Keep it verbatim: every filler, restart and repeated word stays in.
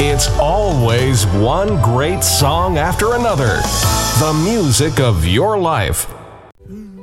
It's always one great song after another. The music of your life.